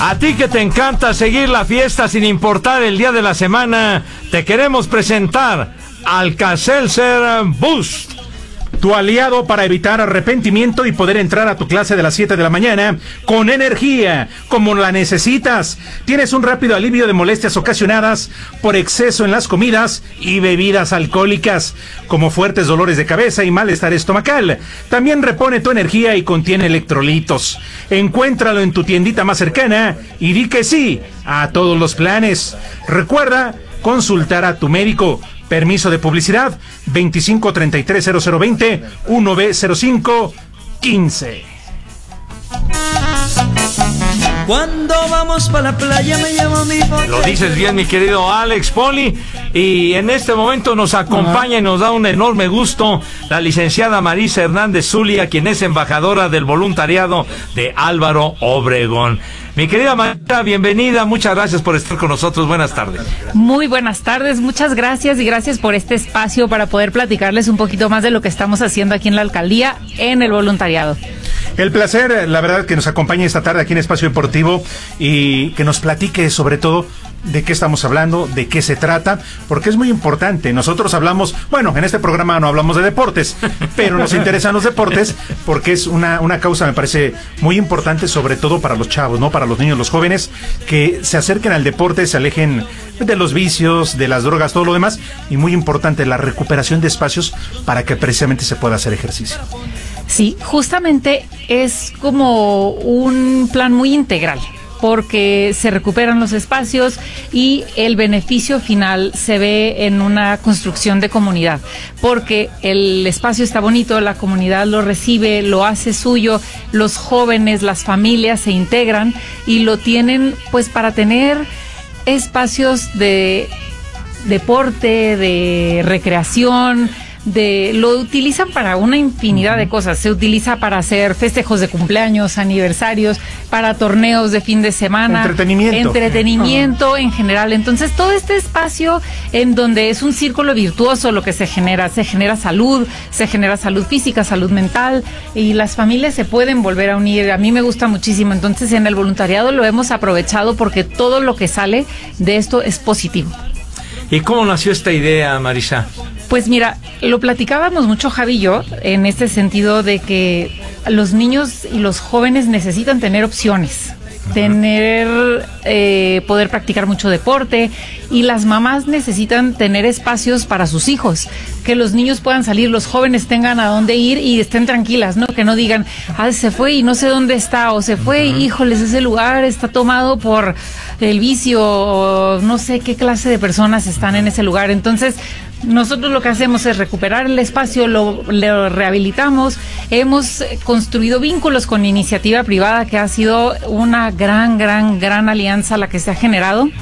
A ti que te encanta seguir la fiesta sin importar el día de la semana, te queremos presentar Alka-Seltzer Boost. Tu aliado para evitar arrepentimiento y poder entrar a tu clase de las 7 de la mañana con energía, como la necesitas. Tienes un rápido alivio de molestias ocasionadas por exceso en las comidas y bebidas alcohólicas, como fuertes dolores de cabeza y malestar estomacal. También repone tu energía y contiene electrolitos. Encuéntralo en tu tiendita más cercana y di que sí a todos los planes. Recuerda consultar a tu médico. Permiso de publicidad 25330020 1B0515. Cuando vamos para la playa me llama mi botella. Lo dices bien, mi querido Alex Poli. Y en este momento nos acompaña y nos da un enorme gusto la licenciada Marisa Hernández Zulia, quien es embajadora del voluntariado de Álvaro Obregón. Mi querida Marisa, bienvenida, muchas gracias por estar con nosotros, buenas tardes. Muy buenas tardes, muchas gracias y gracias por este espacio para poder platicarles un poquito más de lo que estamos haciendo aquí en la alcaldía en el voluntariado. El placer, la verdad, que nos acompañe esta tarde aquí en Espacio Deportivo y que nos platique sobre todo de qué estamos hablando, de qué se trata, porque es muy importante. Nosotros hablamos, bueno, en este programa no hablamos de deportes, pero nos interesan los deportes porque es una causa, me parece, muy importante, sobre todo para los chavos, ¿no? Para los niños, los jóvenes, que se acerquen al deporte, se alejen de los vicios, de las drogas, todo lo demás, y muy importante, la recuperación de espacios para que precisamente se pueda hacer ejercicio. Sí, justamente es como un plan muy integral, porque se recuperan los espacios y el beneficio final se ve en una construcción de comunidad, porque el espacio está bonito, la comunidad lo recibe, lo hace suyo, los jóvenes, las familias se integran y lo tienen pues para tener espacios de deporte, de recreación, lo utilizan para una infinidad de cosas. Se utiliza para hacer festejos de cumpleaños, aniversarios, para torneos de fin de semana, entretenimiento en general. Entonces todo este espacio en donde es un círculo virtuoso lo que se genera salud física, salud mental, y las familias se pueden volver a unir. A mí me gusta muchísimo, entonces en el voluntariado lo hemos aprovechado porque todo lo que sale de esto es positivo. ¿Y cómo nació esta idea, Marisa? Pues mira, lo platicábamos mucho Javi y yo, en este sentido de que los niños y los jóvenes necesitan tener opciones, poder practicar mucho deporte, y las mamás necesitan tener espacios para sus hijos, que los niños puedan salir, los jóvenes tengan a dónde ir y estén tranquilas, ¿no? Que no digan, se fue y no sé dónde está, o se fue, híjoles, ese lugar está tomado por el vicio, o no sé qué clase de personas están en ese lugar. Entonces, nosotros lo que hacemos es recuperar el espacio, lo rehabilitamos, hemos construido vínculos con iniciativa privada, que ha sido una gran alianza la que se ha generado.